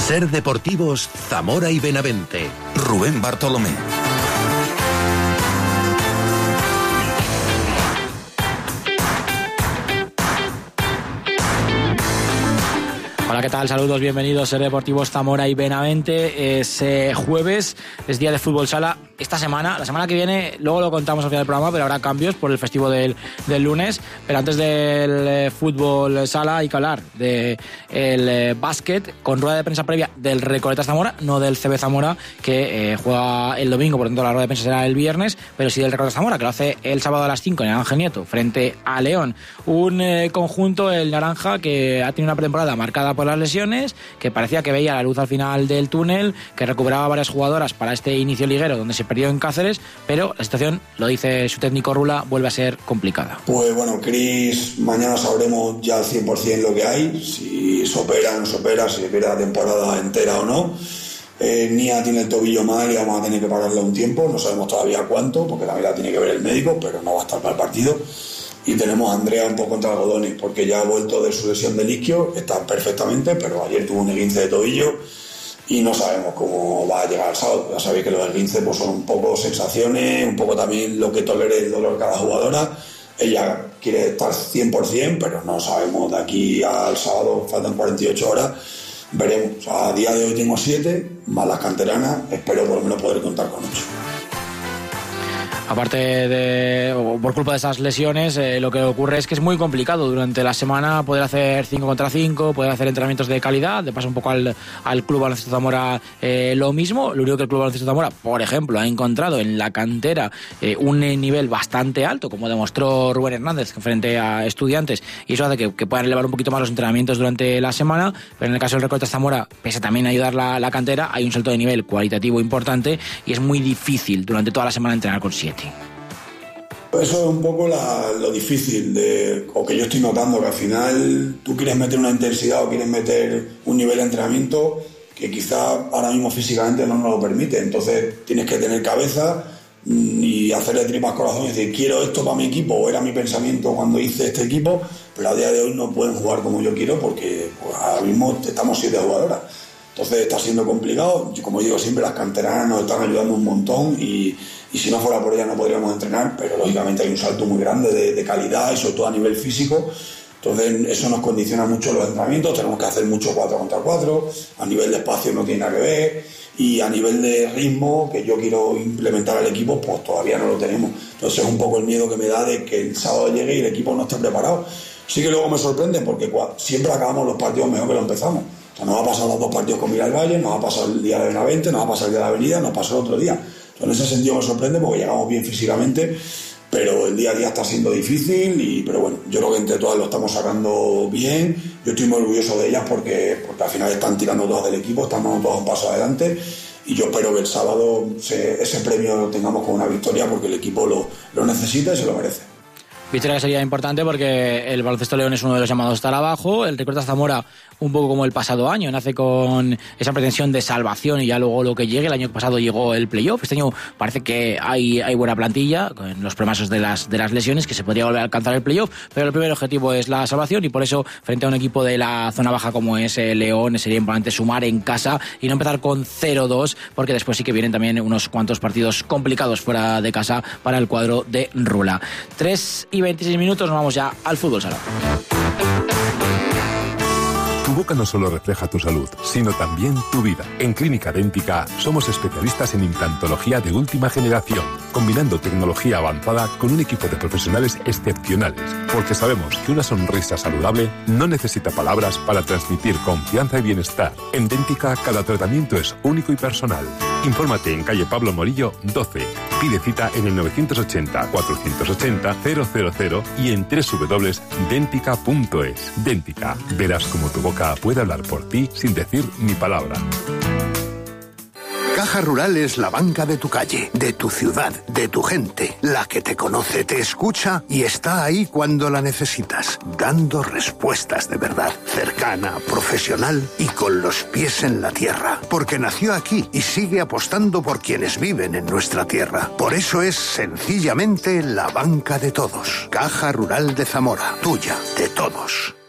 Ser Deportivos Zamora y Benavente. Rubén Bartolomé. Hola, ¿qué tal? Saludos, bienvenidos a Ser Deportivos Zamora y Benavente. Es jueves, es día de fútbol sala. Esta semana, la semana que viene, luego lo contamos al final del programa, pero habrá cambios por el festivo del lunes. Pero antes del fútbol sala hay que hablar del básquet, con rueda de prensa previa del Recoletas Zamora, no del CB Zamora, que juega el domingo, por lo tanto la rueda de prensa será el viernes, pero sí del Recoletas Zamora, que lo hace el sábado a las 5 en el Ángel Nieto, frente a León. Un conjunto, el naranja, que ha tenido una pretemporada marcada por las lesiones, que parecía que veía la luz al final del túnel, que recuperaba varias jugadoras para este inicio liguero donde se perdió en Cáceres, pero la situación, lo dice su técnico Rula, vuelve a ser complicada. Pues bueno, Cris, mañana sabremos ya al 100% lo que hay, si se opera o no se opera, si se pierde la temporada entera o no. Nia tiene el tobillo mal y vamos a tener que pararle un tiempo, no sabemos todavía cuánto, porque la verdad tiene que ver el médico, pero no va a estar para el partido. Y tenemos a Andrea un poco entre algodones, porque ya ha vuelto de su lesión de isquio, está perfectamente, pero ayer tuvo un esguince de tobillo y no sabemos cómo va a llegar al sábado. Ya sabéis que los esguinces pues son un poco sensaciones, un poco también lo que tolere el dolor cada jugadora. Ella quiere estar 100%, pero no sabemos, de aquí al sábado faltan 48 horas, veremos. O sea, a día de hoy tengo 7, más las canteranas, espero por lo menos poder contar con 8. Aparte de, por culpa de esas lesiones, lo que ocurre es que es muy complicado durante la semana poder hacer 5 contra 5, poder hacer entrenamientos de calidad. De paso un poco al Club Baloncesto Zamora lo mismo. Lo único que el Club Baloncesto Zamora, por ejemplo, ha encontrado en la cantera un nivel bastante alto, como demostró Rubén Hernández frente a Estudiantes, y eso hace que puedan elevar un poquito más los entrenamientos durante la semana. Pero en el caso del Recoletas Zamora, pese también a ayudar la cantera, hay un salto de nivel cualitativo importante y es muy difícil durante toda la semana entrenar con 7. Eso es un poco lo difícil, o que yo estoy notando, que al final tú quieres meter una intensidad o quieres meter un nivel de entrenamiento que quizá ahora mismo físicamente no nos lo permite. Entonces tienes que tener cabeza y hacerle tripas corazón y decir, quiero esto para mi equipo, o era mi pensamiento cuando hice este equipo, pero a día de hoy no pueden jugar como yo quiero porque pues, ahora mismo estamos 7 jugadoras. Entonces está siendo complicado. Como digo siempre, las canteranas nos están ayudando un montón y si no fuera por ellas no podríamos entrenar, pero lógicamente hay un salto muy grande de calidad y sobre todo a nivel físico. Entonces eso nos condiciona mucho los entrenamientos, tenemos que hacer mucho 4 contra 4, a nivel de espacio no tiene nada que ver, y a nivel de ritmo que yo quiero implementar al equipo, pues todavía no lo tenemos. Entonces es un poco el miedo que me da de que el sábado llegue y el equipo no esté preparado. Sí que luego me sorprende porque siempre acabamos los partidos mejor que lo empezamos. O sea, nos va a pasar los 2 partidos con Miralvalle, nos va a pasar el día de Benavente, nos va a pasar el día de la Avenida, nos pasó el otro día. Entonces, en ese sentido me sorprende porque llegamos bien físicamente, pero el día a día está siendo difícil, pero bueno, yo creo que entre todas lo estamos sacando bien. Yo estoy muy orgulloso de ellas porque al final están tirando todas del equipo, están dando todas un paso adelante y yo espero que el sábado ese premio lo tengamos con una victoria porque el equipo lo necesita y se lo merece. Victoria que sería importante porque el Baloncesto León es uno de los llamados a estar abajo. El Recoletas Zamora, un poco como el pasado año, nace con esa pretensión de salvación y ya luego lo que llegue. El año pasado llegó el playoff. Este año parece que hay buena plantilla con los problemas de las lesiones, que se podría volver a alcanzar el playoff, pero el primer objetivo es la salvación y por eso frente a un equipo de la zona baja como es León sería importante sumar en casa y no empezar con 0-2, porque después sí que vienen también unos cuantos partidos complicados fuera de casa para el cuadro de Rula. 3:26 minutos, nos vamos ya al fútbol sala. Tu boca no solo refleja tu salud, sino también tu vida. En Clínica Dèntica somos especialistas en implantología de última generación, combinando tecnología avanzada con un equipo de profesionales excepcionales, porque sabemos que una sonrisa saludable no necesita palabras para transmitir confianza y bienestar. En Dèntica cada tratamiento es único y personal. Infórmate en calle Pablo Morillo 12. Pide cita en el 980 480 000 y en www.dentica.es. Dèntica, verás como tu boca puede hablar por ti sin decir ni palabra. Caja Rural es la banca de tu calle, de tu ciudad, de tu gente, la que te conoce, te escucha y está ahí cuando la necesitas, dando respuestas de verdad, cercana, profesional y con los pies en la tierra, porque nació aquí y sigue apostando por quienes viven en nuestra tierra. Por eso es sencillamente la banca de todos. Caja Rural de Zamora, tuya, de todos.